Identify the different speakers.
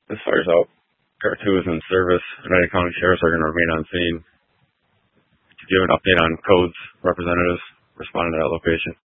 Speaker 1: As far as how Pair 2 is in service, United County Sheriffs are going to remain on scene to give an update on codes representatives responding to that location.